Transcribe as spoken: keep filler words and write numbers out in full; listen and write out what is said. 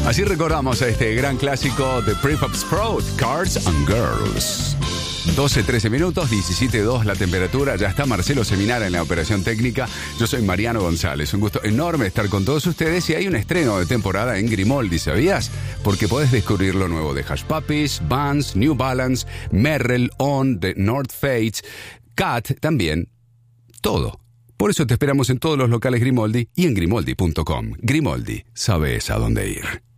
Así recordamos a este gran clásico de Prefab Sprout, Cars and Girls. doce, trece minutos, diecisiete dos la temperatura. Ya está Marcelo Seminara en la operación técnica. Yo soy Mariano González. Un gusto enorme estar con todos ustedes. Y hay un estreno de temporada en Grimaldi, ¿sabías? Porque podés descubrir lo nuevo de Hush Puppies, Vans, New Balance, Merrell, On, The North Face, Cat, también. Todo. Por eso te esperamos en todos los locales Grimaldi y en grimaldi punto com. Grimaldi, sabes a dónde ir.